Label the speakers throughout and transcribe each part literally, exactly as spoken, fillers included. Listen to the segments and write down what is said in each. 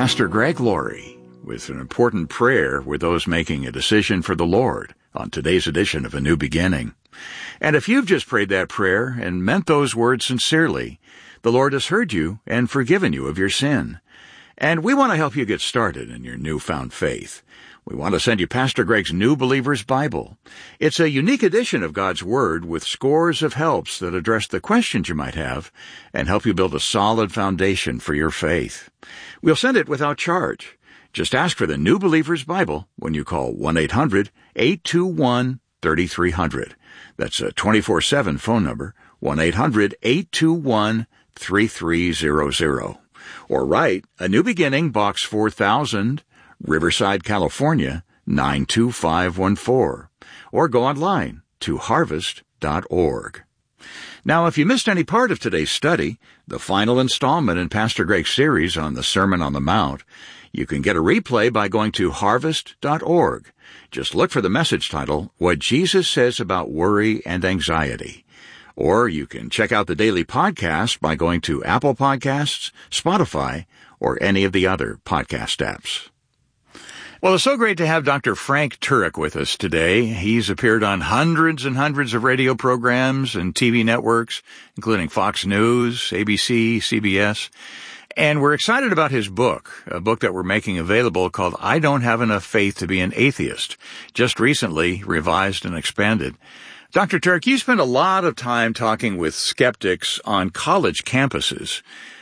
Speaker 1: Pastor Greg Laurie with an important prayer with those making a decision for the Lord on today's edition of A New Beginning. And if you've just prayed that prayer and meant those words sincerely, the Lord has heard you and forgiven you of your sin. And we want to help you get started in your newfound faith. We want to send you Pastor Greg's New Believer's Bible. It's a unique edition of God's Word with scores of helps that address the questions you might have and help you build a solid foundation for your faith. We'll send it without charge. Just ask for the New Believer's Bible when you call one eight hundred eight two one three three zero zero. That's a twenty-four seven phone number, one eight hundred eight two one three three zero zero. Or write A New Beginning, Box four thousand, Riverside, California, nine two five one four. Or go online to harvest dot org. Now, if you missed any part of today's study, the final installment in Pastor Greg's series on the Sermon on the Mount, you can get a replay by going to harvest dot org. Just look for the message title, What Jesus Says About Worry and Anxiety. Or you can check out the daily podcast by going to Apple Podcasts, Spotify, or any of the other podcast apps. Well, it's so great to have Doctor Frank Turek with us today. He's appeared on hundreds and hundreds of radio programs and T V networks, including Fox News, A B C, C B S. And we're excited about his book, a book that we're making available called I Don't Have Enough Faith to Be an Atheist, just recently revised and expanded. Doctor Turek, you spend a lot of time talking with skeptics on college campuses.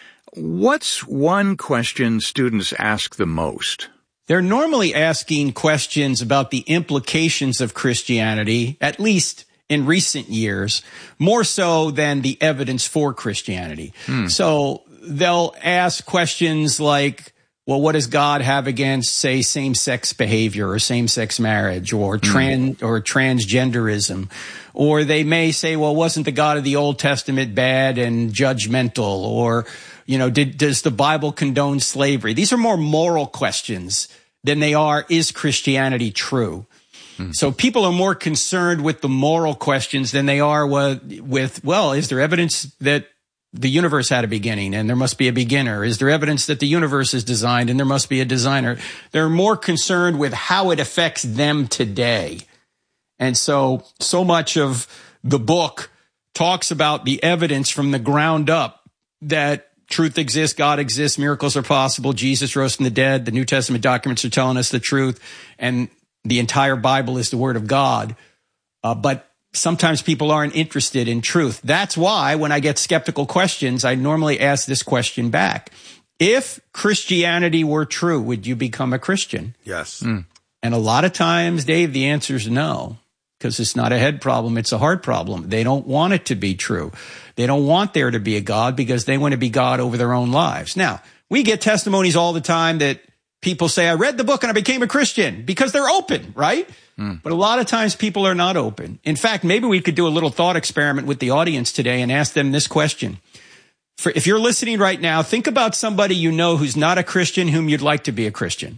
Speaker 1: What's one question students ask the most?
Speaker 2: They're normally asking questions about the implications of Christianity, at least in recent years, more so than the evidence for Christianity. Hmm. So they'll ask questions like, well, what does God have against, say, same-sex behavior or same-sex marriage or trans mm. or transgenderism? Or they may say, well, wasn't the God of the Old Testament bad and judgmental? Or, you know, did, does the Bible condone slavery? These are more moral questions than they are, is Christianity true? Mm. So people are more concerned with the moral questions than they are with, with, well, is there evidence that the universe had a beginning and there must be a beginner? Is there evidence that the universe is designed and there must be a designer? They're more concerned with how it affects them today. And so, so much of the book talks about the evidence from the ground up that truth exists, God exists, miracles are possible, Jesus rose from the dead, the New Testament documents are telling us the truth, and the entire Bible is the Word of God. Uh, but sometimes people aren't interested in truth. That's why when I get skeptical questions, I normally ask this question back. If Christianity were true, would you become a Christian?
Speaker 3: Yes.
Speaker 2: Mm. And a lot of times, Dave, the answer is no, because it's not a head problem, it's a heart problem. They don't want it to be true. They don't want there to be a God because they want to be God over their own lives. Now, we get testimonies all the time that people say, I read the book and I became a Christian, because they're open, right? Mm. But a lot of times people are not open. In fact, maybe we could do a little thought experiment with the audience today and ask them this question. For, if you're listening right now, think about somebody you know who's not a Christian whom you'd like to be a Christian.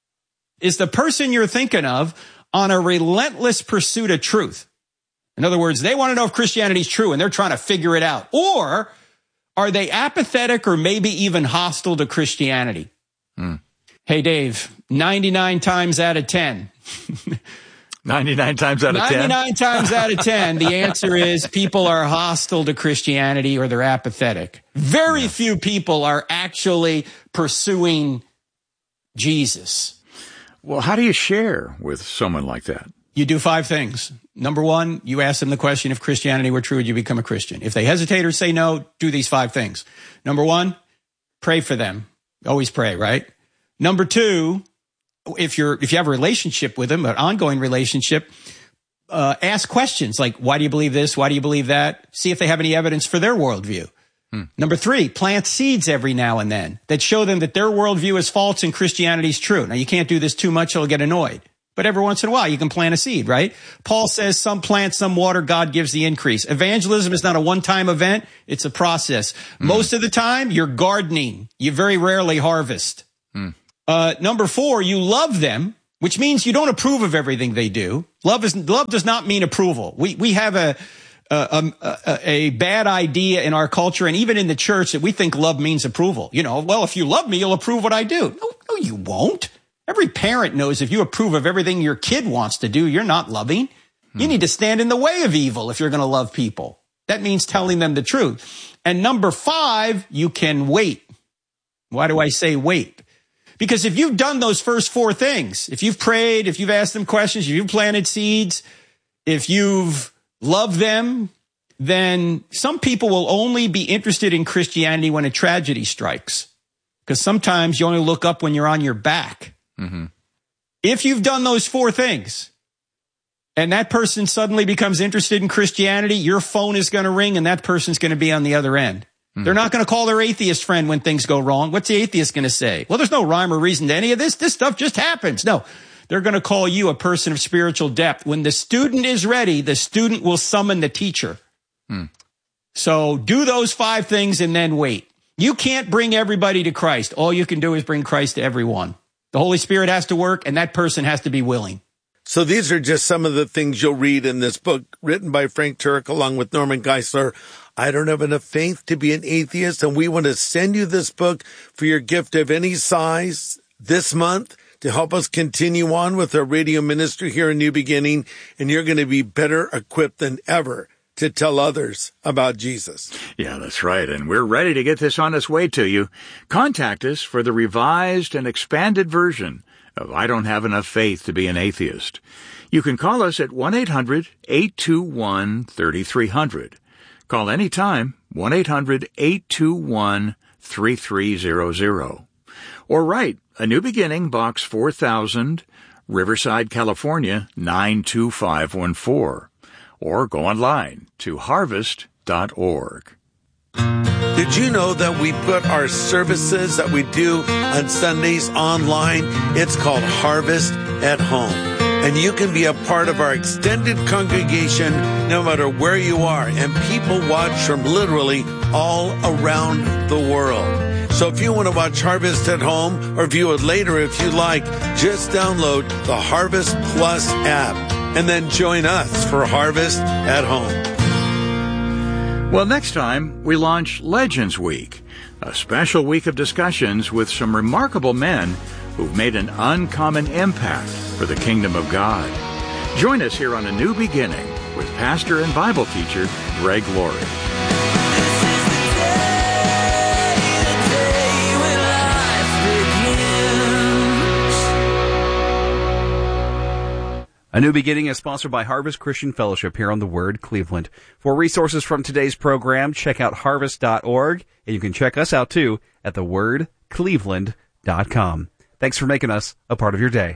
Speaker 2: Is the person you're thinking of on a relentless pursuit of truth? In other words, they want to know if Christianity is true and they're trying to figure it out. Or are they apathetic or maybe even hostile to Christianity? Mm. Hey, Dave, ninety-nine times out of ten.
Speaker 1: ninety-nine times out of ten?
Speaker 2: ninety-nine times out of ten, the answer is people are hostile to Christianity or they're apathetic. Very yeah. few people are actually pursuing Jesus.
Speaker 1: Well, how do you share with someone like that?
Speaker 2: You do five things. Number one, you ask them the question, if Christianity were true, would you become a Christian? If they hesitate or say no, do these five things. Number one, pray for them. Always pray, right? Number two, if you're if you have a relationship with them, an ongoing relationship, uh, ask questions like, why do you believe this? Why do you believe that? See if they have any evidence for their worldview. Hmm. Number three, plant seeds every now and then that show them that their worldview is false and Christianity is true. Now, you can't do this too much, they'll get annoyed. But every once in a while, you can plant a seed, right? Paul says some plant, some water, God gives the increase. Evangelism is not a one-time event. It's a process. Hmm. Most of the time, you're gardening. You very rarely harvest. Hmm. Uh, number four, you love them, which means you don't approve of everything they do. Love is, love does not mean approval. We, we have a, a, a, a bad idea in our culture and even in the church that we think love means approval. You know, well, if you love me, you'll approve what I do. No, No, you won't. Every parent knows if you approve of everything your kid wants to do, you're not loving. You need to stand in the way of evil if you're going to love people. That means telling them the truth. And number five, you can wait. Why do I say wait? Because if you've done those first four things, if you've prayed, if you've asked them questions, if you've planted seeds, if you've loved them, then some people will only be interested in Christianity when a tragedy strikes. Because sometimes you only look up when you're on your back. Mm-hmm. If you've done those four things, and that person suddenly becomes interested in Christianity, your phone is going to ring and that person's going to be on the other end. Mm-hmm. They're not going to call their atheist friend when things go wrong. What's the atheist going to say? Well, there's no rhyme or reason to any of this. This stuff just happens. No, they're going to call you a person of spiritual depth. When the student is ready, the student will summon the teacher. Mm. So do those five things and then wait. You can't bring everybody to Christ. All you can do is bring Christ to everyone. The Holy Spirit has to work and that person has to be willing.
Speaker 3: So these are just some of the things you'll read in this book written by Frank Turek along with Norman Geisler. I don't have enough faith to be an atheist, and we want to send you this book for your gift of any size this month to help us continue on with our radio ministry here in New Beginning, and you're going to be better equipped than ever to tell others about Jesus.
Speaker 1: Yeah, that's right. And we're ready to get this on its way to you. Contact us for the revised and expanded version of I Don't Have Enough Faith to Be an Atheist. You can call us at one eight hundred eight two one three three zero zero. Call anytime, one eight hundred eight two one three three zero zero. Or write A New Beginning, Box four thousand, Riverside, California, nine two five one four. Or go online to harvest dot org.
Speaker 3: Did you know that we put our services that we do on Sundays online? It's called Harvest at Home. And you can be a part of our extended congregation no matter where you are. And people watch from literally all around the world. So if you want to watch Harvest at Home or view it later if you like, just download the Harvest Plus app and then join us for Harvest at Home.
Speaker 1: Well, next time, we launch Legends Week, a special week of discussions with some remarkable men who've made an uncommon impact for the kingdom of God. Join us here on A New Beginning with pastor and Bible teacher Greg Laurie.
Speaker 4: A New Beginning is sponsored by Harvest Christian Fellowship here on The Word Cleveland. For resources from today's program, check out harvest dot org, and you can check us out, too, at the word cleveland dot com. Thanks for making us a part of your day.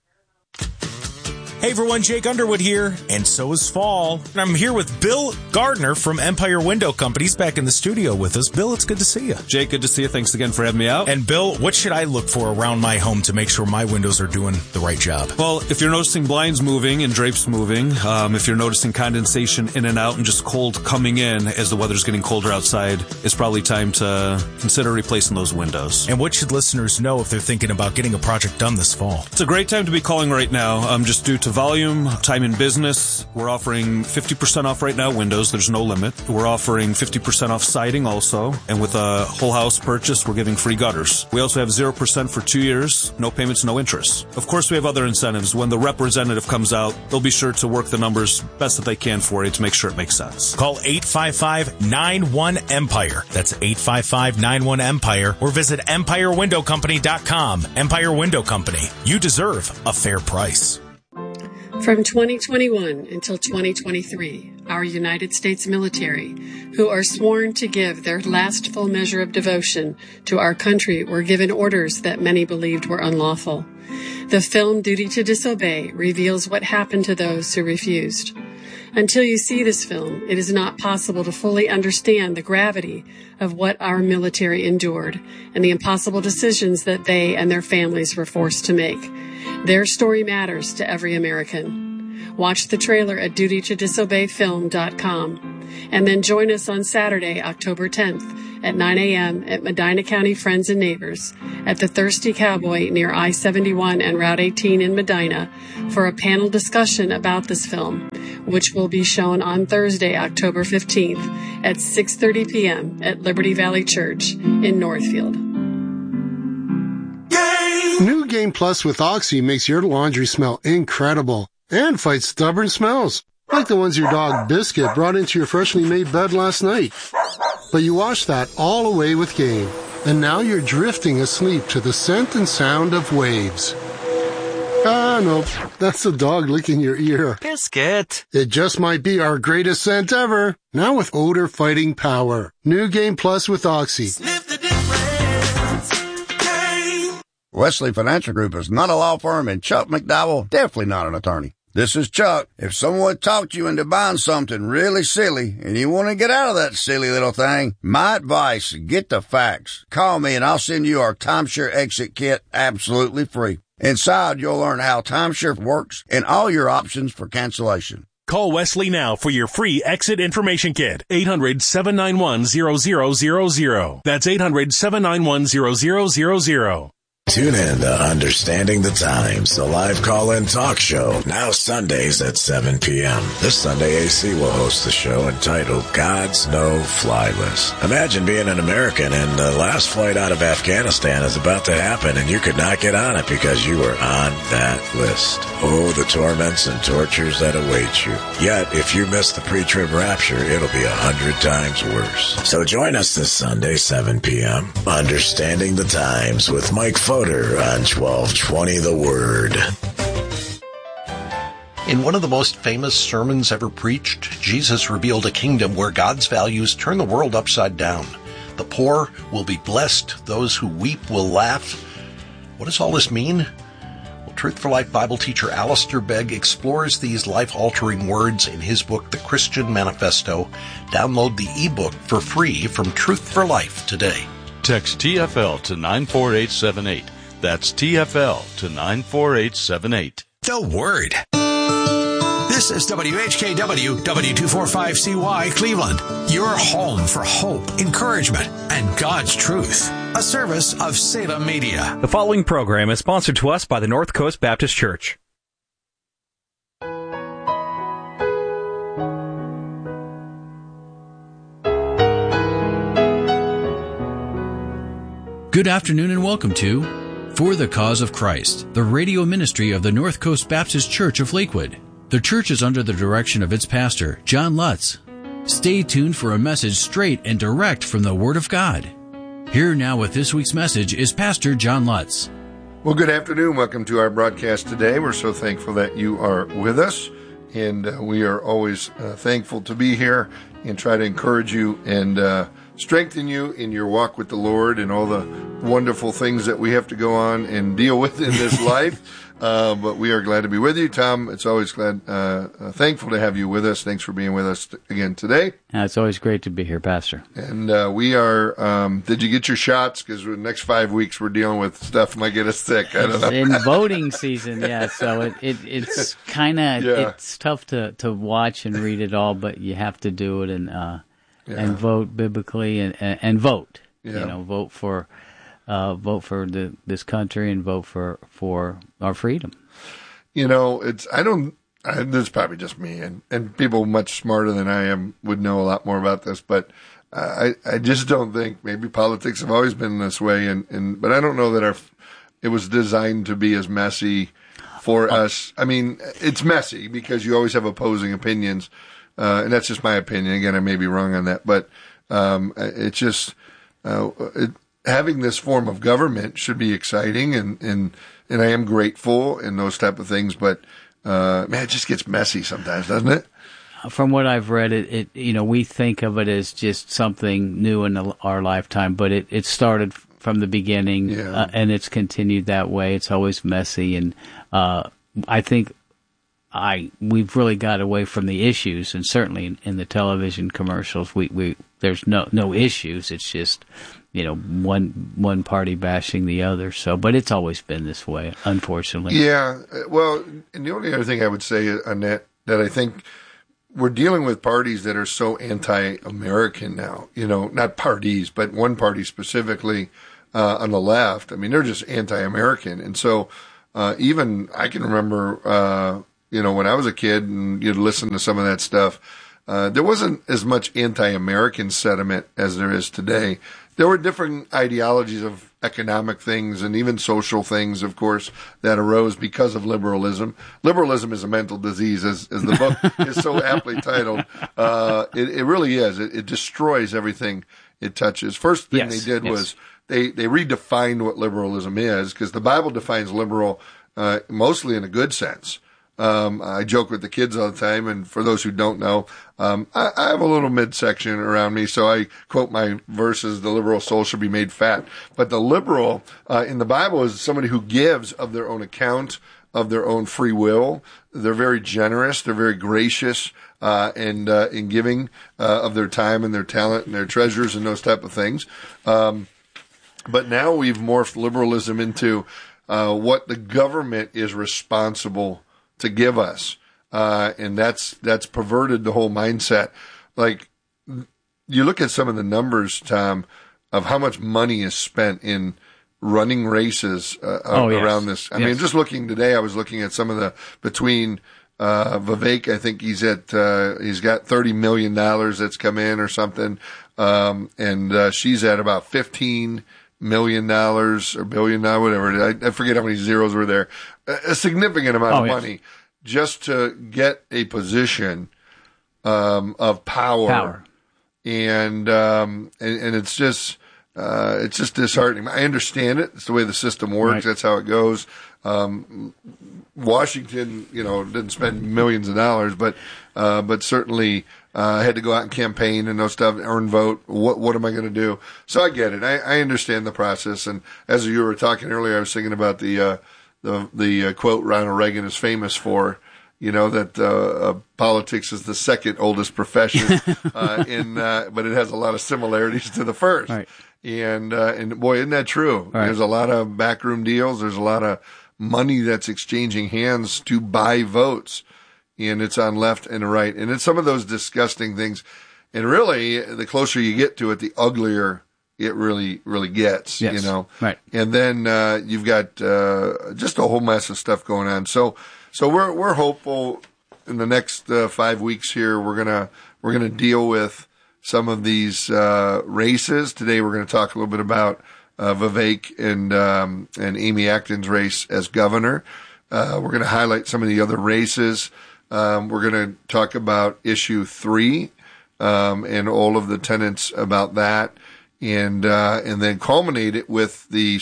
Speaker 5: Hey everyone, Jake Underwood here, and so is fall. And I'm here with Bill Gardner from Empire Window Company. He's back in the studio with us. Bill, it's good to see you.
Speaker 6: Jake, good to see you. Thanks again for having me out.
Speaker 5: And Bill, what should I look for around my home to make sure my windows are doing the right job?
Speaker 6: Well, if you're noticing blinds moving and drapes moving, um, if you're noticing condensation in and out and just cold coming in as the weather's getting colder outside, it's probably time to consider replacing those windows.
Speaker 5: And what should listeners know if they're thinking about getting a project done this fall?
Speaker 6: It's a great time to be calling right now, um, just due to volume, time in business. We're offering fifty percent off right now windows. There's no limit. We're offering fifty percent off siding also. And with a whole house purchase, we're giving free gutters. We also have zero percent for two years. No payments, no interest. Of course, we have other incentives. When the representative comes out, they'll be sure to work the numbers best that they can for you to make sure it makes sense.
Speaker 5: Call eight five five nine one Empire. That's eight five five nine one Empire. Or visit empire window company dot com. Empire Window Company. You deserve a fair price.
Speaker 7: From twenty twenty-one until twenty twenty-three, our United States military, who are sworn to give their last full measure of devotion to our country, were given orders that many believed were unlawful. The film Duty to Disobey reveals what happened to those who refused. Until you see this film, it is not possible to fully understand the gravity of what our military endured and the impossible decisions that they and their families were forced to make. Their story matters to every American. Watch the trailer at duty to disobey film dot com and then join us on Saturday, October tenth at nine a.m. at Medina County Friends and Neighbors at the Thirsty Cowboy near I seventy-one and Route eighteen in Medina for a panel discussion about this film, which will be shown on Thursday, October fifteenth at six thirty p.m. at Liberty Valley Church in Northfield.
Speaker 8: Yeah! New Game Plus with Oxy makes your laundry smell incredible and fights stubborn smells, like the ones your dog Biscuit brought into your freshly made bed last night. But you washed that all away with Game, and now you're drifting asleep to the scent and sound of waves. Ah, no, that's the dog licking your ear.
Speaker 9: Biscuit.
Speaker 8: It just might be our greatest scent ever, now with odor-fighting power. New Game Plus with Oxy.
Speaker 9: Sniff the difference. Game.
Speaker 10: Wesley Financial Group is not a law firm, and Chuck McDowell definitely not an attorney. This is Chuck. If someone talked you into buying something really silly and you want to get out of that silly little thing, my advice, get the facts. Call me and I'll send you our timeshare exit kit absolutely free. Inside, you'll learn how timeshare works and all your options for cancellation.
Speaker 5: Call Wesley now for your free exit information kit. eight hundred, seven nine one, zero zero zero zero. That's eight hundred, seven nine one, zero zero zero zero.
Speaker 11: Tune in to Understanding the Times, the live call-in talk show, now Sundays at seven p.m. This Sunday, A C will host the show entitled God's No-Fly List. Imagine being an American and the last flight out of Afghanistan is about to happen and you could not get on it because you were on that list. Oh, the torments and tortures that await you. Yet, if you miss the pre-trib rapture, it'll be a hundred times worse. So join us this Sunday, seven p.m. Understanding the Times with Mike Foster on twelve twenty The Word.
Speaker 12: In one of the most famous sermons ever preached, Jesus revealed a kingdom where God's values turn the world upside down. The poor will be blessed. Those who weep will laugh. What does all this mean? Well, Truth for Life Bible teacher Alistair Begg explores these life-altering words in his book, The Christian Manifesto. Download the ebook for free from Truth for Life today.
Speaker 13: Text T F L to nine four eight seven eight. That's T F L to nine four eight seven eight.
Speaker 14: The Word. This is W H K W, W two forty-five C Y, Cleveland. Your home for hope, encouragement, and God's truth. A service of Salem Media.
Speaker 4: The following program is sponsored to us by the North Coast Baptist Church.
Speaker 15: Good afternoon and welcome to For the Cause of Christ, the radio ministry of the North Coast Baptist Church of Lakewood. The church is under the direction of its pastor, John Lutz. Stay tuned for a message straight and direct from the Word of God. Here now with this week's message is Pastor John Lutz.
Speaker 16: Well, good afternoon. Welcome to our broadcast today. We're so thankful that you are with us, and uh, we are always uh, thankful to be here and try to encourage you and uh, strengthen you in your walk with the Lord and all the wonderful things that we have to go on and deal with in this life. Uh, but we are glad to be with you, Tom. It's always glad, uh, uh, thankful to have you with us. Thanks for being with us t- again today.
Speaker 17: Uh, it's always great to be here, Pastor.
Speaker 16: And uh, we are, um, did you get your shots? Because the next five weeks we're dealing with stuff that might get us sick. I don't know.
Speaker 17: In voting season, yeah. So it, it it's kind of, yeah. it's tough to, to watch and read it all, but you have to do it and, uh, yeah. and vote biblically and, and, and vote. Yeah. You know, vote for, uh, vote for the, this country and vote for, for our freedom.
Speaker 16: You know, it's, I don't, I, this is probably just me, and, and people much smarter than I am would know a lot more about this, but I, I just don't think, maybe politics have always been this way, and, and but I don't know that our, it was designed to be as messy for oh. us. I mean, it's messy because you always have opposing opinions, uh, and that's just my opinion. Again, I may be wrong on that, but um, it's just, uh, it, having this form of government should be exciting, and, and, and I am grateful and those type of things, but uh, man, it just gets messy sometimes, doesn't it?
Speaker 17: From what I've read, it, it you know, we think of it as just something new in our lifetime, but it, it started from the beginning, yeah. uh, and it's continued that way. It's always messy, and uh, I think I we've really got away from the issues, and certainly in, in the television commercials, we, we there's no no issues. It's just, you know, one one party bashing the other. So, but it's always been this way, unfortunately.
Speaker 16: Yeah. Well, and the only other thing I would say, Annette, that I think we're dealing with parties that are so anti-American now. You know, not parties, but one party specifically uh, on the left. I mean, they're just anti-American, and so uh, even I can remember, uh, you know, when I was a kid and you'd listen to some of that stuff. Uh, there wasn't as much anti-American sentiment as there is today. there were different ideologies of economic things and even social things, of course, that arose because of liberalism. Liberalism is a mental disease, as, as the book is so aptly titled. Uh, it, it really is. It, it destroys everything it touches. First thing
Speaker 17: Yes,
Speaker 16: they did
Speaker 17: yes.
Speaker 16: was they, they redefined what liberalism is, because the Bible defines liberal uh, mostly in a good sense. Um, I joke with the kids all the time, and for those who don't know, um, I, I have a little midsection around me, so I quote my verses, the liberal soul should be made fat. But the liberal uh, in the Bible is somebody who gives of their own account, of their own free will. They're very generous, they're very gracious, uh, and uh, in giving uh, of their time and their talent and their treasures and those type of things. Um, but now we've morphed liberalism into uh, what the government is responsible to give us. Uh, and that's, that's perverted the whole mindset. Like, you look at some of the numbers, Tom, of how much money is spent in running races, uh,
Speaker 17: Oh, yes.
Speaker 16: around this. I
Speaker 17: Yes.
Speaker 16: mean, just looking today, I was looking at some of the, between, uh, Vivek, I think he's at, uh, he's got thirty million dollars that's come in or something. Um, and, uh, she's at about fifteen million dollars or billion dollars, whatever. I, I forget how many zeros were there. A, a significant amount
Speaker 17: Oh,
Speaker 16: of
Speaker 17: yes.
Speaker 16: money just to get a position, um, of power.
Speaker 17: Power.
Speaker 16: And, um, and, and it's just, uh, it's just disheartening. I understand it. It's the way the system works.
Speaker 17: Right.
Speaker 16: That's how it goes. Um, Washington, you know, didn't spend millions of dollars, but, uh, but certainly, uh, had to go out and campaign and those stuff, earn vote. What, what am I going to do? So I get it. I, I understand the process. And as you were talking earlier, I was thinking about the, uh, the, the uh, quote Ronald Reagan is famous for, you know, that, uh, uh politics is the second oldest profession, uh, in, uh, but it has a lot of similarities to the first.
Speaker 17: Right.
Speaker 16: And, uh, and boy, isn't that true?
Speaker 17: Right.
Speaker 16: There's a lot of backroom deals. There's a lot of money that's exchanging hands to buy votes. And it's on left and right. And it's some of those disgusting things. And really, the closer you get to it, the uglier it really, really gets,
Speaker 17: Yes.
Speaker 16: you know?
Speaker 17: Right.
Speaker 16: And then, uh, you've got, uh, just a whole mess of stuff going on. So, so we're, we're hopeful in the next, uh, five weeks here, we're gonna, we're gonna deal with some of these, uh, races. Today we're gonna talk a little bit about, uh, Vivek and, um, and Amy Acton's race as governor. Uh, we're gonna highlight some of the other races. Um, we're going to talk about issue three, um, and all of the tenets about that, and, uh, and then culminate it with the,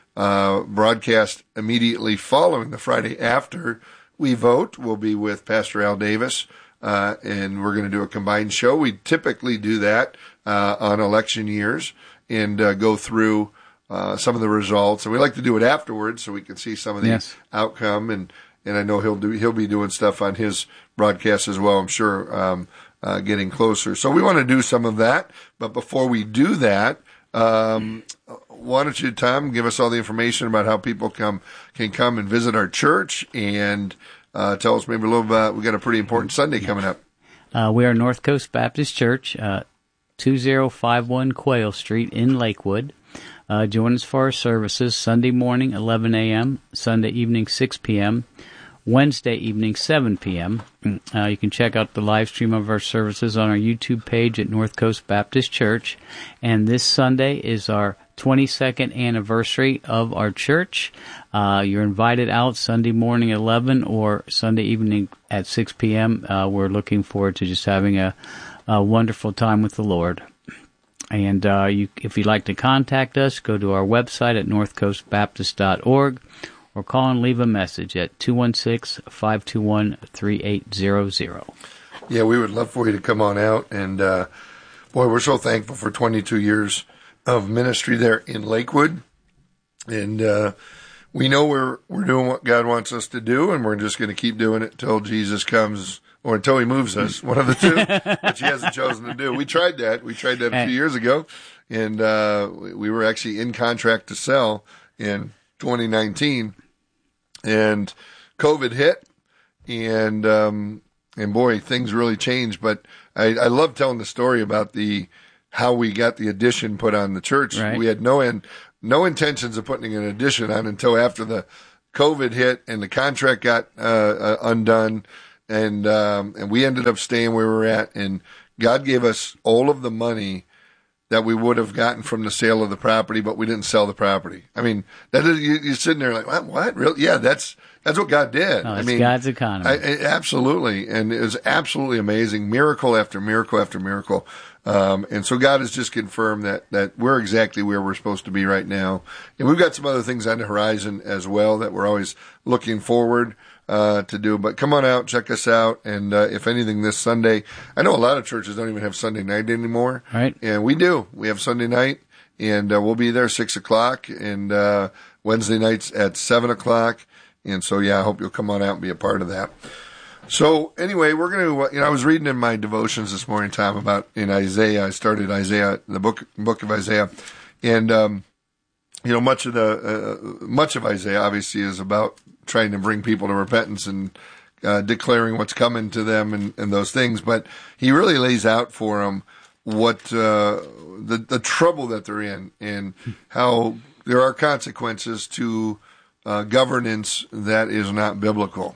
Speaker 16: uh, broadcast immediately following the Friday after we vote. We'll be with Pastor Al Davis, uh, and we're going to do a combined show. We typically do that, uh, on election years and, uh, go through, uh, some of the results, and we like to do it afterwards so we can see some of the
Speaker 17: Yes.
Speaker 16: outcome. And, And I know he'll do, he'll be doing stuff on his broadcast as well, I'm sure, um, uh, getting closer. So we want to do some of that. But before we do that, um, why don't you, Tom, give us all the information about how people come, can come and visit our church, and, uh, tell us maybe a little about, we got a pretty important Sunday coming up.
Speaker 17: Uh, we are North Coast Baptist Church, uh, two oh five one Quayle Street in Lakewood. Uh, join us for our services Sunday morning, eleven a.m., Sunday evening, six p.m., Wednesday evening, seven p.m. Uh, you can check out the live stream of our services on our YouTube page at North Coast Baptist Church. And this Sunday is our twenty-second anniversary of our church. Uh, you're invited out Sunday morning at eleven or Sunday evening at six p.m. Uh, we're looking forward to just having a, a wonderful time with the Lord. And uh, you, if you'd like to contact us, go to our website at north coast baptist dot org or call and leave a message at two one six, five two one, three eight zero zero.
Speaker 16: Yeah, we would love for you to come on out. And, uh, boy, we're so thankful for twenty-two years of ministry there in Lakewood. And, uh, we know we're, we're doing what God wants us to do, and we're just going to keep doing it until Jesus comes, or until he moves us, one of the two, which he hasn't chosen to do. We tried that. We tried that a few years ago, and, uh, we were actually in contract to sell in twenty nineteen, and COVID hit, and, um, and boy, things really changed. But I, I love telling the story about the, how we got the addition put on the church.
Speaker 17: Right.
Speaker 16: We had no end, no intentions of putting an addition on until after the COVID hit and the contract got, uh, uh undone. And, um, and we ended up staying where we were at, and God gave us all of the money that we would have gotten from the sale of the property, but we didn't sell the property. I mean, that is, you, you're sitting there like, what? What? Really? Yeah, that's that's what God did.
Speaker 17: No,
Speaker 16: I
Speaker 17: it's
Speaker 16: mean,
Speaker 17: God's economy.
Speaker 16: I, I, absolutely, and it was absolutely amazing, miracle after miracle after miracle. Um, and so God has just confirmed that that we're exactly where we're supposed to be right now. And we've got some other things on the horizon as well that we're always looking forward Uh, to do, but come on out, check us out, and uh, if anything, this Sunday, I know a lot of churches don't even have Sunday night anymore,
Speaker 17: right?
Speaker 16: And we do. We have Sunday night, and uh, we'll be there six o'clock, and uh, Wednesday nights at seven o'clock, and so yeah, I hope you'll come on out and be a part of that. So anyway, we're going to, you know, I was reading in my devotions this morning, Tom, about in Isaiah. I started Isaiah, the book book of Isaiah, and um, you know, much of the uh, much of Isaiah obviously is about trying to bring people to repentance and uh, declaring what's coming to them and, and those things. But he really lays out for them what uh, the the trouble that they're in and how there are consequences to uh, governance that is not biblical.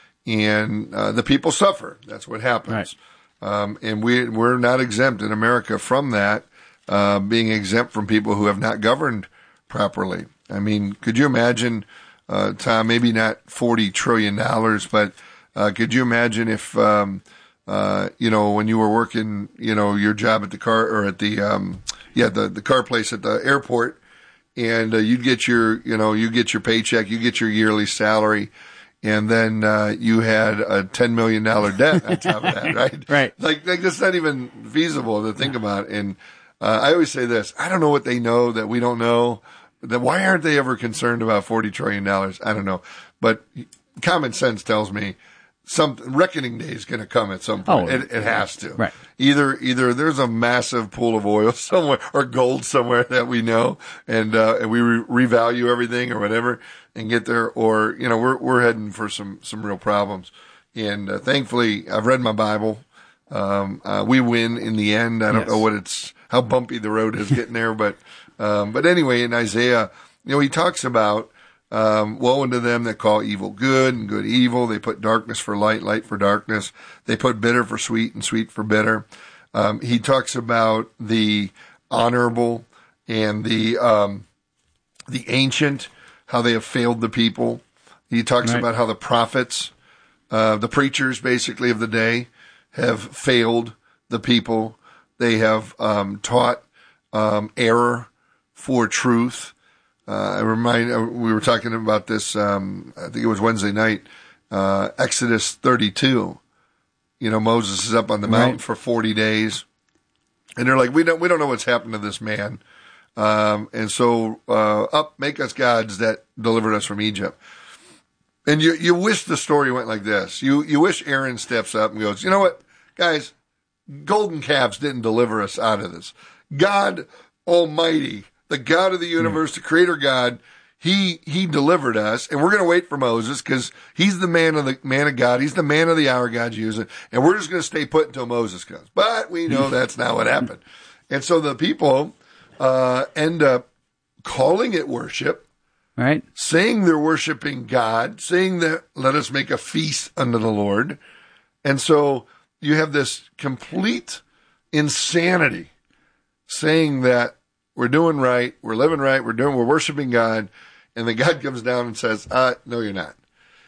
Speaker 16: And uh, the people suffer. That's what happens. Right. Um, and we, we're not exempt in America from that, uh, being exempt from people who have not governed properly. I mean, could you imagine... Uh, Tom, maybe not forty trillion dollars, but, uh, could you imagine if, um, uh, you know, when you were working, you know, your job at the car or at the, um, yeah, the, the car place at the airport and, uh, you'd get your, you know, you get your paycheck, you get your yearly salary and then, uh, you had a ten million dollars debt on top of that, right?
Speaker 17: Right.
Speaker 16: Like, like that's not even feasible to think about. And, uh, I always say this, I don't know what they know that we don't know. Then why aren't they ever concerned about forty trillion dollars? I don't know. But common sense tells me some reckoning day is going to come at some point.
Speaker 17: Oh,
Speaker 16: it, it has to.
Speaker 17: Right.
Speaker 16: Either, either there's a massive pool of oil somewhere or gold somewhere that we know and, uh, and we re- revalue everything or whatever and get there or, you know, we're, we're heading for some, some real problems. And, uh, thankfully I've read my Bible. Um, uh, we win in the end. I don't
Speaker 17: yes.
Speaker 16: know what it's, how bumpy the road is getting there, but, Um, but anyway, in Isaiah, you know, he talks about, um, woe unto them that call evil good and good evil. They put darkness for light, light for darkness. They put bitter for sweet and sweet for bitter. Um, he talks about the honorable and the, um, the ancient, how they have failed the people. He talks
Speaker 17: right.
Speaker 16: about how the prophets, uh, the preachers basically of the day have failed the people. They have, um, taught, um, error for truth. Uh, I remind, uh, we were talking about this, um, I think it was Wednesday night, uh, Exodus thirty-two. You know, Moses is up on the mountain right. for forty days. And they're like, we don't, we don't know what's happened to this man. Um, and so, uh, up, make us gods that delivered us from Egypt. And you, you wish the story went like this. You, you wish Aaron steps up and goes, you know what, guys, golden calves didn't deliver us out of this. God Almighty, the God of the universe, the creator God, he, he delivered us and we're going to wait for Moses because he's the man of the man of God. He's the man of the hour God's using. And we're just going to stay put until Moses comes. But we know that's not what happened. And so the people, uh, end up calling it worship,
Speaker 17: right?
Speaker 16: Saying they're worshiping God, saying that let us make a feast unto the Lord. And so you have this complete insanity saying that we're doing right, we're living right, we're doing, we're worshiping God, and then God comes down and says, uh, no, you're not.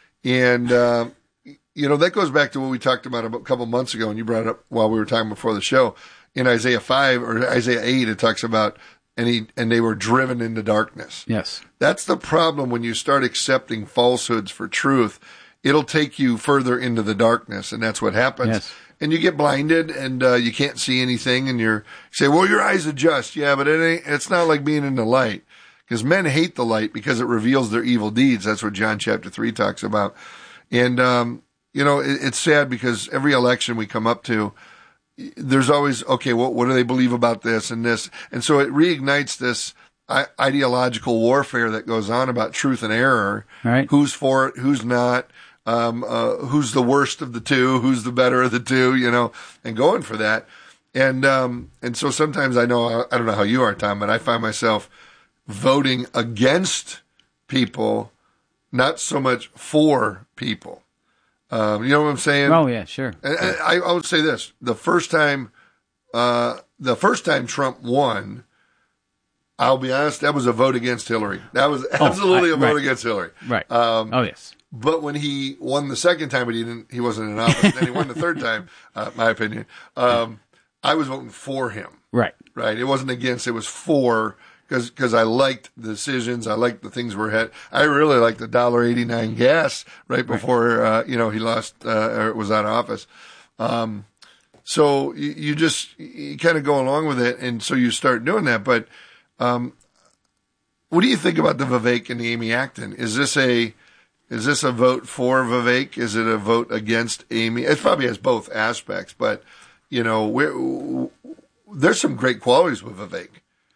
Speaker 16: And, uh, you know, that goes back to what we talked about a couple months ago, and you brought it up while we were talking before the show. In Isaiah five or Isaiah eight, it talks about, and he, and they were driven into darkness.
Speaker 17: Yes.
Speaker 16: That's the problem when you start accepting falsehoods for truth. It'll take you further into the darkness, and that's what happens.
Speaker 17: Yes.
Speaker 16: And you get blinded and, uh, you can't see anything and you're, you say, well, your eyes adjust. Yeah, but it ain't, it's not like being in the light because men hate the light because it reveals their evil deeds. That's what John chapter three talks about. And, um, you know, it, it's sad because every election we come up to, there's always, okay, what, what do they believe about this and this? And so it reignites this I- ideological warfare that goes on about truth and error.
Speaker 17: Right.
Speaker 16: Who's for it? Who's not? Um, uh, who's the worst of the two, who's the better of the two, you know, and going for that. And, um, and so sometimes I know, I don't know how you are, Tom, but I find myself voting against people, not so much for people. Um, you know what I'm saying?
Speaker 17: Oh yeah, sure.
Speaker 16: And, and I, I would say this, the first time, uh, the first time Trump won, I'll be honest, that was a vote against Hillary. That was absolutely
Speaker 17: oh, I,
Speaker 16: a vote
Speaker 17: right.
Speaker 16: against Hillary.
Speaker 17: Right.
Speaker 16: Um,
Speaker 17: oh, yes.
Speaker 16: But when he won the second time, but he didn't, he wasn't in office. Then he won the third time, uh, my opinion. Um, I was voting for him.
Speaker 17: Right.
Speaker 16: Right. It wasn't against, it was for, because because I liked the decisions. I liked the things we're had. I really liked the one dollar eighty-nine gas right before, uh, you know, he lost, uh, or was out of office. Um, so you, you just, you kind of go along with it. And so you start doing that. But, um, what do you think about the Vivek and the Amy Acton? Is this a, is this a vote for Vivek? Is it a vote against Amy? It probably has both aspects, but, you know, we're, there's some great qualities with Vivek,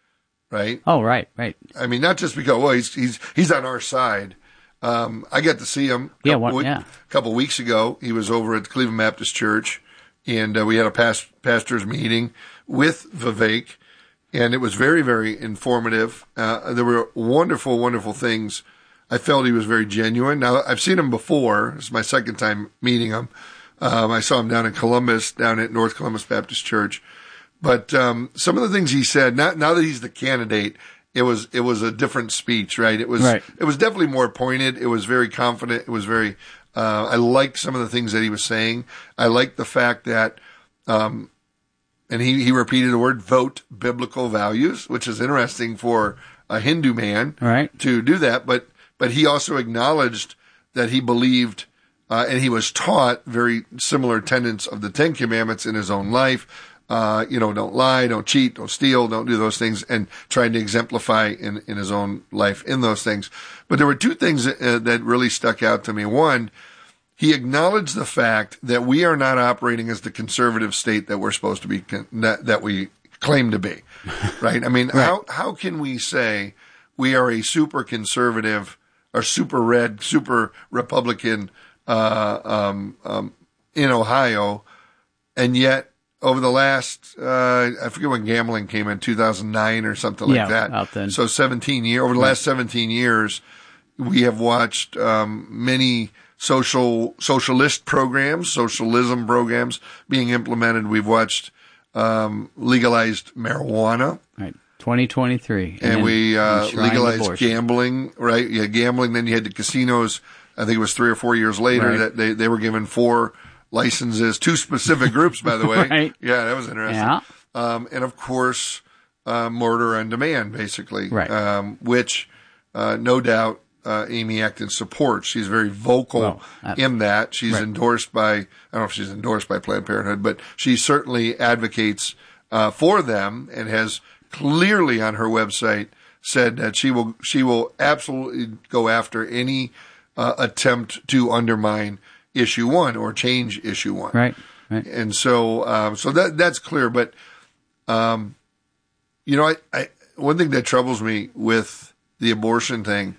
Speaker 16: right?
Speaker 17: Oh, right, right.
Speaker 16: I mean, not just because, well, he's he's he's on our side. Um, I got to see him a
Speaker 17: yeah,
Speaker 16: couple,
Speaker 17: one, yeah.
Speaker 16: couple weeks ago. He was over at Cleveland Baptist Church, and uh, we had a past, pastor's meeting with Vivek, and it was very, very informative. Uh, there were wonderful, wonderful things. I felt he was very genuine. Now, I've seen him before. This is my second time meeting him. Um, I saw him down in Columbus, down at North Columbus Baptist Church. But um, some of the things he said, not, now that he's the candidate, it was it was a different speech, right? It was
Speaker 17: right.
Speaker 16: It was definitely more pointed. It was very confident. It was very. Uh, I liked some of the things that he was saying. I liked the fact that, um, and he he repeated the word "vote biblical values," which is interesting for a Hindu man
Speaker 17: right.
Speaker 16: to do that. But but he also acknowledged that he believed. Uh, and he was taught very similar tenets of the Ten Commandments in his own life. Uh, you know, don't lie, don't cheat, don't steal, don't do those things, and trying to exemplify in, in his own life in those things. But there were two things that, uh, that really stuck out to me. One, he acknowledged the fact that we are not operating as the conservative state that we're supposed to be, that, that we claim to be, right? I mean, right. how how can we say we are a super conservative or super red, super Republican uh, um, um, in Ohio, and yet over the last, uh, I forget when gambling came in, two thousand nine or something like
Speaker 17: yeah,
Speaker 16: that.
Speaker 17: Out then.
Speaker 16: So seventeen years, over the last seventeen years, we have watched um, many social socialist programs, socialism programs being implemented. We've watched um, legalized marijuana.
Speaker 17: Right. twenty twenty-three.
Speaker 16: And, and we uh, legalized
Speaker 17: abortion.
Speaker 16: gambling, right? Yeah, gambling. Then you had the casinos. I think it was three or four years later
Speaker 17: right.
Speaker 16: that they, they were given four licenses, two specific groups, by the way.
Speaker 17: right.
Speaker 16: Yeah, that was interesting.
Speaker 17: Yeah.
Speaker 16: Um, and of course, uh, murder on demand, basically.
Speaker 17: Right.
Speaker 16: Um, which, uh, no doubt, uh, Amy Acton supports. She's very vocal
Speaker 17: well, uh,
Speaker 16: in that. She's
Speaker 17: right.
Speaker 16: endorsed by, I don't know if she's endorsed by Planned Parenthood, but she certainly advocates, uh, for them and has clearly on her website said that she will, she will absolutely go after any, uh, attempt to undermine issue one or change issue one.
Speaker 17: Right. Right.
Speaker 16: And so, um, so that, that's clear. But, um, you know, I, I, one thing that troubles me with the abortion thing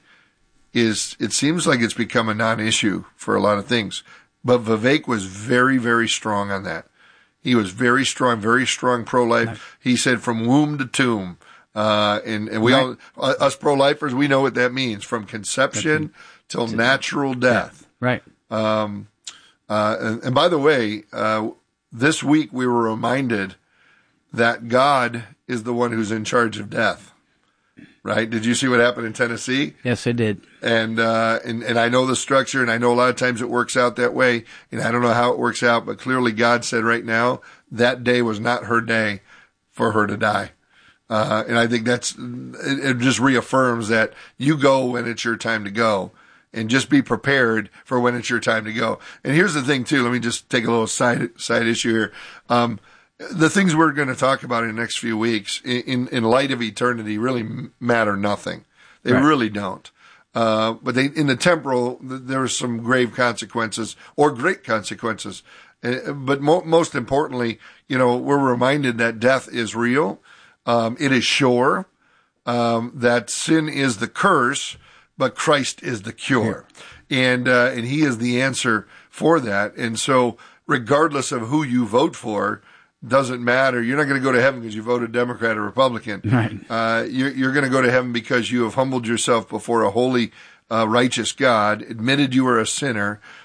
Speaker 16: is it seems like it's become a non-issue for a lot of things. But Vivek was very, very strong on that. He was very strong, very strong pro-life. Right. He said from womb to tomb. Uh, and, and we right. all, uh, us pro-lifers, we know what that means from conception till natural death.
Speaker 17: Right.
Speaker 16: Um, uh, and, and by the way, uh, this week we were reminded that God is the one who's in charge of death. Right? Did you see what happened in Tennessee?
Speaker 17: Yes, I did.
Speaker 16: And, uh, and, and I know the structure, and I know a lot of times it works out that way, and I don't know how it works out, but clearly God said right now that day was not her day for her to die. Uh, and I think that's, it, it just reaffirms that you go when it's your time to go. And just be prepared for when it's your time to go. And here's the thing too. Let me just take a little side side issue here. Um, the things we're going to talk about in the next few weeks, in in light of eternity, really matter nothing. They right. really don't. Uh, but they in the temporal, there are some grave consequences or great consequences. Uh, but mo- most importantly, you know, we're reminded that death is real. Um, it is sure. Um, that sin is the curse. But Christ is the cure, and uh, and He is the answer for that. And so, regardless of who you vote for, doesn't matter. You're not going to go to heaven because you voted Democrat or Republican.
Speaker 17: Right.
Speaker 16: Uh, you're, you're going to go to heaven because you have humbled yourself before a holy, uh, righteous God, admitted you are a sinner,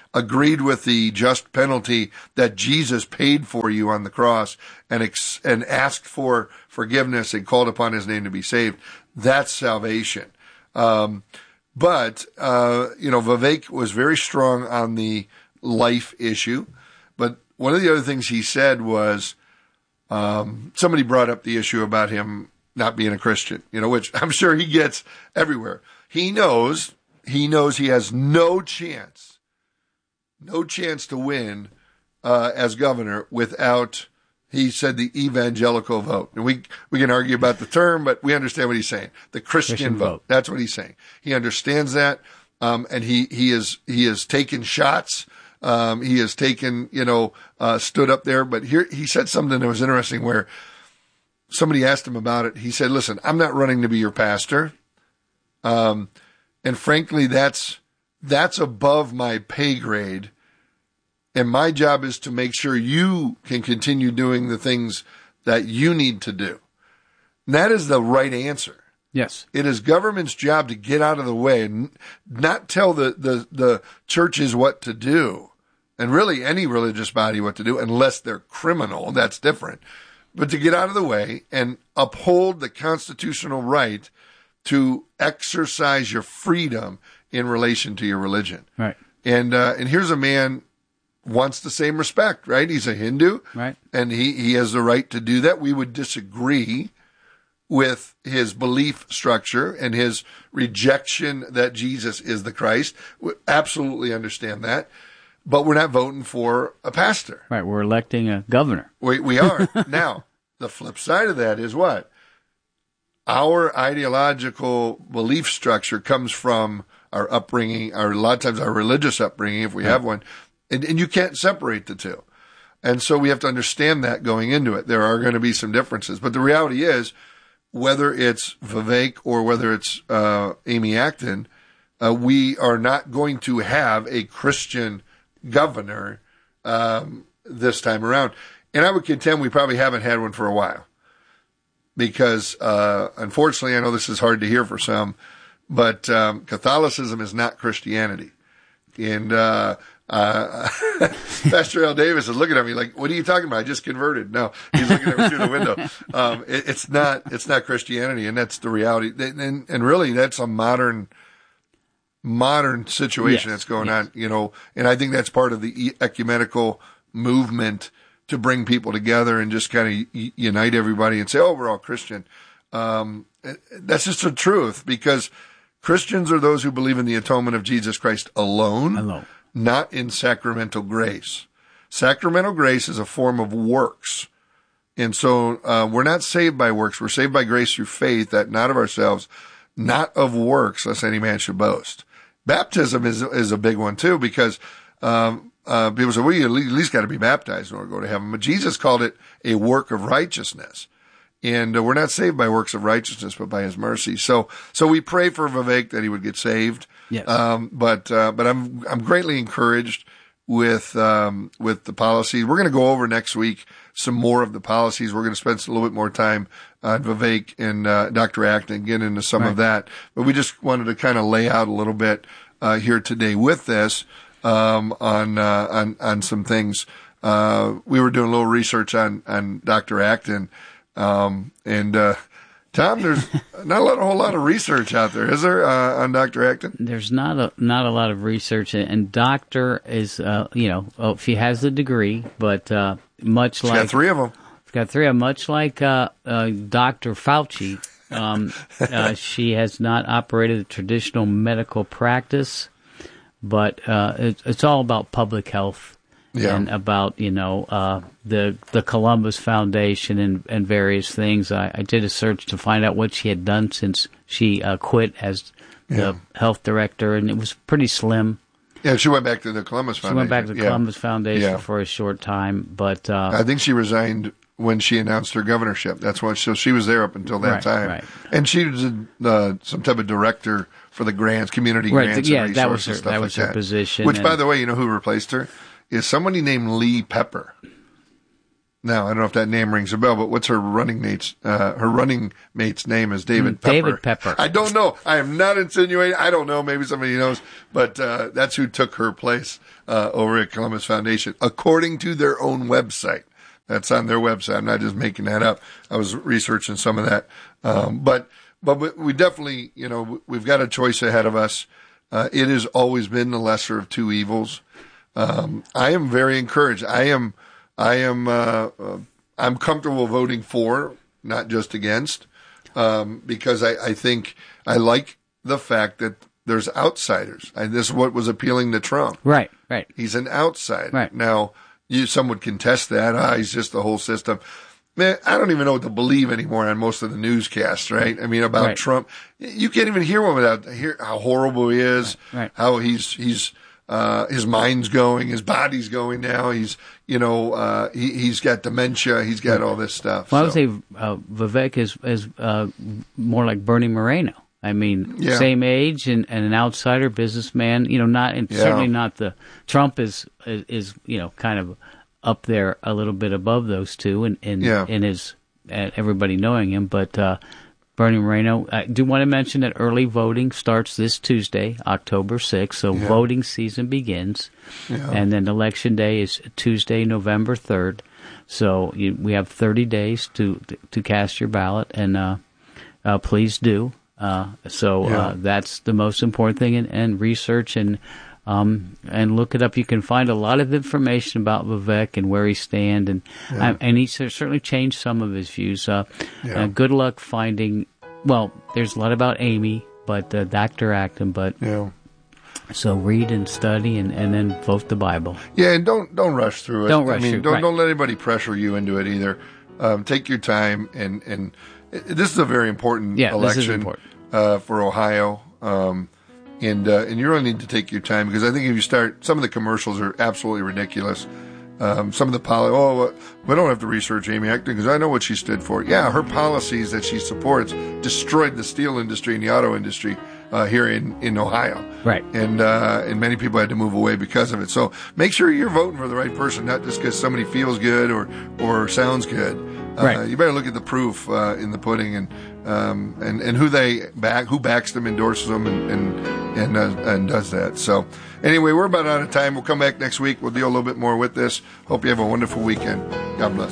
Speaker 16: agreed with the just penalty that Jesus paid for you on the cross and ex- and asked for forgiveness and called upon his name to be saved, that's salvation. Um, but, uh, you know, Vivek was very strong on the life issue. But one of the other things he said was, um, somebody brought up the issue about him not being a Christian, you know, which I'm sure he gets everywhere. He knows, he knows he has no chance, no chance to win, uh, as governor without, he said, the evangelical vote. And we, we can argue about the term, but we understand what he's saying. The Christian, Christian vote. vote. That's what he's saying. He understands that. Um, and he, he is, he has taken shots. Um, he has taken, you know, uh, stood up there, but here he said something that was interesting where somebody asked him about it. He said, listen, I'm not running to be your pastor. Um, and frankly, that's, that's above my pay grade. And my job is to make sure you can continue doing the things that you need to do. And that is the right answer.
Speaker 17: Yes.
Speaker 16: It is government's job to get out of the way and not tell the, the, the churches what to do. And really any religious body what to do, unless they're criminal. That's different. But to get out of the way and uphold the constitutional right to exercise your freedom in relation to your religion.
Speaker 17: Right.
Speaker 16: And, uh, and here's a man wants the same respect, right? He's a Hindu.
Speaker 17: Right.
Speaker 16: And he, he has the right to do that. We would disagree with his belief structure and his rejection that Jesus is the Christ. We absolutely understand that. But we're not voting for a pastor.
Speaker 17: Right. We're electing a governor.
Speaker 16: We, we are. Now, the flip side of that is what? Our ideological belief structure comes from our upbringing, or a lot of times our religious upbringing, if we have one, and, and you can't separate the two. And so we have to understand that going into it. There are going to be some differences. But the reality is, whether it's Vivek or whether it's uh, Amy Acton, uh, we are not going to have a Christian governor um, this time around. And I would contend we probably haven't had one for a while. Because, uh, unfortunately, I know this is hard to hear for some, but um, Catholicism is not Christianity. And uh, uh, Pastor Al Davis is looking at me like, what are you talking about? I just converted. No, he's looking at me through the window. Um, it, it's not, it's not Christianity, and that's the reality. And, and really, that's a modern modern situation yes, that's going yes. on, you know, and I think that's part of the ecumenical movement to bring people together and just kind of unite everybody and say, oh, we're all Christian. Um, that's just the truth, because Christians are those who believe in the atonement of Jesus Christ alone,
Speaker 17: alone.
Speaker 16: Not in sacramental grace. Sacramental grace is a form of works. And so uh, we're not saved by works. We're saved by grace through faith, that not of ourselves, not of works, lest any man should boast. Baptism is is a big one too, because um, uh, people say, well, you at least got to be baptized in order to go to heaven. But Jesus called it a work of righteousness, and uh, we're not saved by works of righteousness, but by His mercy. So, so we pray for Vivek that he would get saved.
Speaker 17: Yes.
Speaker 16: Um, but uh, but I'm I'm greatly encouraged with um, with the policies. We're going to go over next week some more of the policies. We're going to spend a little bit more time on Vivek and uh, Doctor Acton, get into some right. of that. But we just wanted to kind of lay out a little bit uh, here today with this um, on uh, on on some things. Uh, we were doing a little research on on Doctor Acton, um, and uh, Tom, there's not a, lot, a whole lot of research out there, is there, uh, on Doctor Acton?
Speaker 17: There's not a not a lot of research, and Doctor is, uh, you know, oh, she has a degree, but uh, much
Speaker 16: She's
Speaker 17: like
Speaker 16: got three of them.
Speaker 17: She's got three of them. Much like uh, uh, Doctor Fauci, um, uh, she has not operated a traditional medical practice, but uh, it, it's all about public health. Yeah. And about, you know, uh, the the Columbus Foundation and, and various things. I, I did a search to find out what she had done since she uh, quit as the yeah. health director, and it was pretty slim.
Speaker 16: Yeah, she went back to the Columbus Foundation.
Speaker 17: She went back to the
Speaker 16: yeah.
Speaker 17: Columbus Foundation
Speaker 16: yeah.
Speaker 17: for a short time, but uh,
Speaker 16: I think she resigned when she announced her governorship. That's what. So she was there up until that
Speaker 17: right,
Speaker 16: time,
Speaker 17: right.
Speaker 16: and she was uh, some type of director for the grants, community
Speaker 17: right,
Speaker 16: grants.
Speaker 17: Yeah,
Speaker 16: and
Speaker 17: that was her.
Speaker 16: Stuff
Speaker 17: That
Speaker 16: like
Speaker 17: was her
Speaker 16: that.
Speaker 17: position.
Speaker 16: Which,
Speaker 17: and,
Speaker 16: by the way, you know who replaced her? Is somebody named Lee Pepper. now, I don't know if that name rings a bell, but what's her running mate's, uh, her running mate's name is David Pepper.
Speaker 17: David Pepper.
Speaker 16: I don't know. I am not insinuating. I don't know. Maybe somebody knows, but, uh, that's who took her place, uh, over at Columbus Foundation, according to their own website. That's on their website. I'm not just making that up. I was researching some of that. Um, but, but we definitely, you know, we've got a choice ahead of us. Uh, it has always been the lesser of two evils. Um, I am very encouraged. I am, I am, uh, uh, I'm comfortable voting for, not just against, um, because I, I think I like the fact that there's outsiders. And this is what was appealing to Trump.
Speaker 17: Right, right.
Speaker 16: He's an outsider.
Speaker 17: Right.
Speaker 16: Now, you, some would contest that. Ah, he's just the whole system. Man, I don't even know what to believe anymore on most of the newscasts, right? I mean, about
Speaker 17: Right.
Speaker 16: Trump. You can't even hear one without hear how horrible he is,
Speaker 17: Right, right.
Speaker 16: how he's, he's, uh, his mind's going, his body's going now. He's, you know, uh, he, he's got dementia. He's got all this stuff.
Speaker 17: Well, I would
Speaker 16: so.
Speaker 17: say uh, Vivek is, is uh, more like Bernie Moreno. I mean,
Speaker 16: Yeah.
Speaker 17: same age and, and an outsider businessman. You know, not and
Speaker 16: Yeah.
Speaker 17: certainly not the Trump is, is is you know kind of up there a little bit above those two, and in, in,
Speaker 16: Yeah.
Speaker 17: in his uh, everybody knowing him. But uh, Bernie Moreno. I do want to mention that early voting starts this Tuesday, October sixth. So
Speaker 16: Yeah.
Speaker 17: voting season begins,
Speaker 16: Yeah.
Speaker 17: and then election day is Tuesday, November third. So you, we have thirty days to to cast your ballot, and uh, uh, please do. Uh, so
Speaker 16: Yeah.
Speaker 17: uh, that's the most important thing, and, and research and um, and look it up. You can find a lot of information about Vivek and where he stands, and
Speaker 16: Yeah.
Speaker 17: um, and he certainly changed some of his views. Uh,
Speaker 16: Yeah.
Speaker 17: uh, good luck finding. Well, there's a lot about Amy, but uh, Doctor Acton, but
Speaker 16: Yeah.
Speaker 17: so read and study, and, and then vote the Bible.
Speaker 16: Yeah, and don't don't rush through it.
Speaker 17: Don't rush
Speaker 16: I mean,
Speaker 17: through it,
Speaker 16: don't
Speaker 17: right.
Speaker 16: don't let anybody pressure you into it either. Um, take your time, and and it- this is a very important
Speaker 17: Yeah, this is
Speaker 16: election
Speaker 17: important.
Speaker 16: Uh, for Ohio. Um, and uh, and you really need to take your time, because I think if you start, some of the commercials are absolutely ridiculous. Um, some of the poli- oh, we don't have to research Amy Acton because I know what she stood for. Yeah, her policies that she supports destroyed the steel industry and the auto industry uh, here in, in Ohio.
Speaker 17: Right.
Speaker 16: And uh, and many people had to move away because of it. So make sure you're voting for the right person, not just because somebody feels good or or sounds good. Uh,
Speaker 17: Right.
Speaker 16: You better look at the proof uh, in the pudding, and um, and and who they back, who backs them, endorses them, and and and, uh, and does that. So anyway, we're about out of time. We'll come back next week. We'll deal a little bit more with this. Hope you have a wonderful weekend. God bless.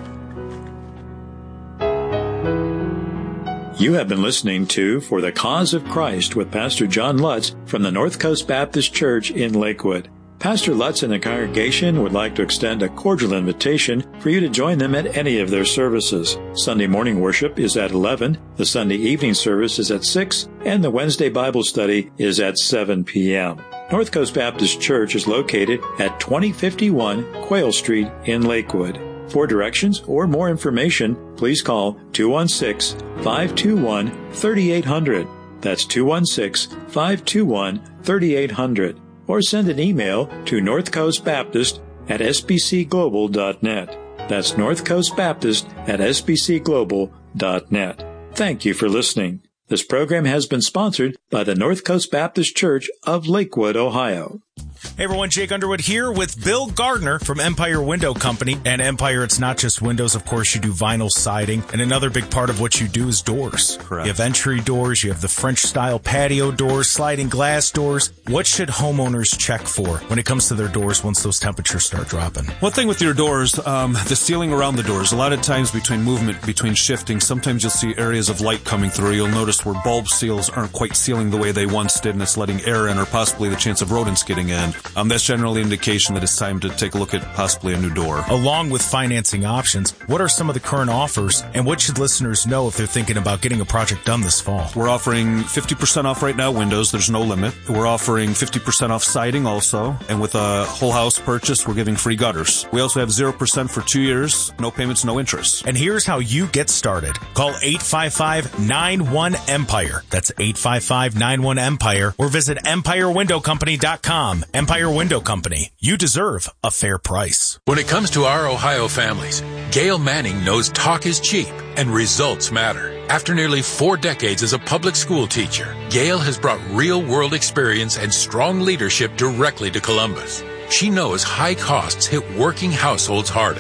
Speaker 18: You have been listening to For the Cause of Christ with Pastor John Lutz from the North Coast Baptist Church in Lakewood. Pastor Lutz and the congregation would like to extend a cordial invitation for you to join them at any of their services. Sunday morning worship is at eleven, the Sunday evening service is at six, and the Wednesday Bible study is at seven p.m. North Coast Baptist Church is located at twenty fifty-one Quayle Street in Lakewood. For directions or more information, please call two one six, five two one, three eight zero zero. That's two one six, five two one, three eight zero zero. Or send an email to northcoastbaptist at s b c global dot net. That's North Coast Baptist at s b c global dot net. Thank you for listening. This program has been sponsored by the North Coast Baptist Church of Lakewood, Ohio.
Speaker 5: Hey everyone, Jake Underwood here with Bill Gardner from Empire Window Company. And Empire, it's not just windows, of course, you do vinyl siding. And another big part of what you do is doors.
Speaker 6: Correct.
Speaker 5: You have entry doors, you have the French-style patio doors, sliding glass doors. What should homeowners check for when it comes to their doors once those temperatures start dropping?
Speaker 6: One thing with your doors, um, the sealing around the doors. A lot of times between movement, between shifting, sometimes you'll see areas of light coming through. You'll notice where bulb seals aren't quite sealing the way they once did, and it's letting air in or possibly the chance of rodents getting in. Um, that's generally an indication that it's time to take a look at possibly a new door.
Speaker 5: Along with financing options, what are some of the current offers, and what should listeners know if they're thinking about getting a project done this fall?
Speaker 6: We're offering fifty percent off right now windows. There's no limit. We're offering fifty percent off siding also. And with a whole house purchase, we're giving free gutters. We also have zero percent for two years. No payments, no interest.
Speaker 5: And here's how you get started. Call eight five five, nine one, EMPIRE. That's eight five five, nine one, EMPIRE. Or visit empire window company dot com. Empire Window Company. You deserve a fair price.
Speaker 19: When it comes to our Ohio families, Gail Manning knows talk is cheap and results matter. After nearly four decades as a public school teacher, Gail has brought real-world experience and strong leadership directly to Columbus. She knows high costs hit working households hardest.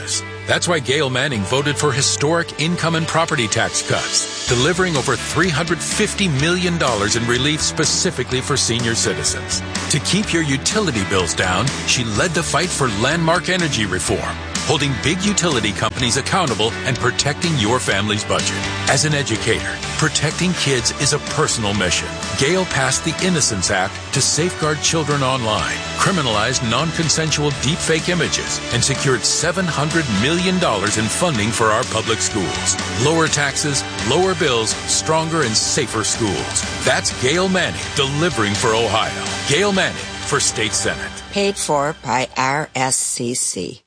Speaker 19: That's why Gail Manning voted for historic income and property tax cuts, delivering over three hundred fifty million dollars in relief specifically for senior citizens. To keep your utility bills down, she led the fight for landmark energy reform, holding big utility companies accountable and protecting your family's budget. As an educator, protecting kids is a personal mission. Gail passed the Innocence Act to safeguard children online, criminalized non-consensual deepfake images, and secured seven hundred million dollars in funding for our public schools. Lower taxes, lower bills, stronger and safer schools. That's Gail Manning, delivering for Ohio. Gail Manning for State Senate.
Speaker 20: Paid for by R S C C.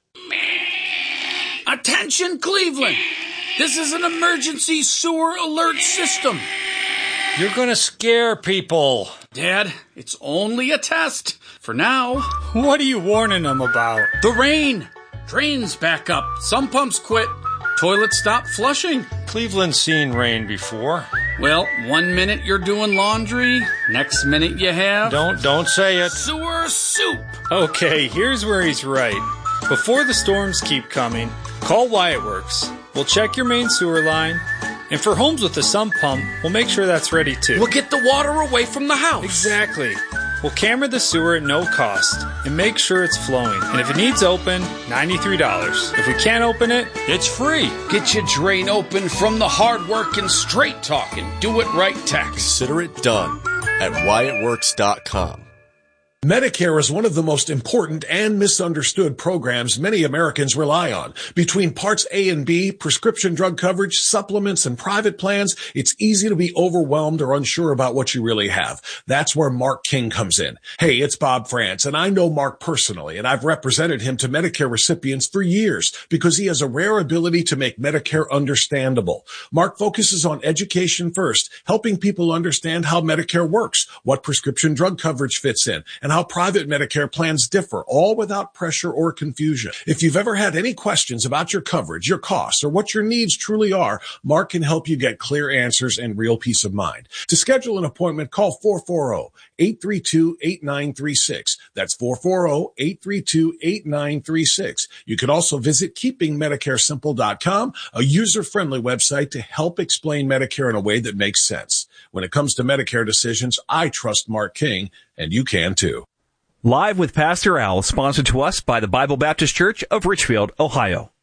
Speaker 21: Attention, Cleveland! This is an emergency sewer alert system.
Speaker 22: You're gonna scare people.
Speaker 21: Dad, it's only a test. For now.
Speaker 22: What are you warning them about?
Speaker 21: The rain. Drains back up. Some pumps quit. Toilets stop flushing.
Speaker 22: Cleveland's seen rain before.
Speaker 21: Well, one minute you're doing laundry, next minute you have...
Speaker 22: Don't, don't say it.
Speaker 21: Sewer soup.
Speaker 22: Okay, here's where he's right. Before the storms keep coming, call Wyatt Works. We'll check your main sewer line. And for homes with a sump pump, we'll make sure that's ready too.
Speaker 21: We'll get the water away from the house.
Speaker 22: Exactly. We'll camera the sewer at no cost and make sure it's flowing. And if it needs open, ninety-three dollars. If we can't open it, it's free.
Speaker 21: Get your drain open from the hard-working, straight-talking, do-it-right tax.
Speaker 23: Consider it done at Wyatt Works dot com.
Speaker 24: Medicare is one of the most important and misunderstood programs many Americans rely on. Between Parts A and B, prescription drug coverage, supplements, and private plans, it's easy to be overwhelmed or unsure about what you really have. That's where Mark King comes in. Hey, it's Bob France, and I know Mark personally, and I've represented him to Medicare recipients for years because he has a rare ability to make Medicare understandable. Mark focuses on education first, helping people understand how Medicare works, what prescription drug coverage fits in, and how private Medicare plans differ, all without pressure or confusion. If you've ever had any questions about your coverage, your costs, or what your needs truly are, Mark can help you get clear answers and real peace of mind. To schedule an appointment, call four four zero, eight three two, eight nine three six. That's four four zero, eight three two, eight nine three six. You can also visit keeping medicare simple dot com, a user-friendly website to help explain Medicare in a way that makes sense. When it comes to Medicare decisions, I trust Mark King, and you can too.
Speaker 4: Live with Pastor Al, sponsored to us by the Bible Baptist Church of Richfield, Ohio.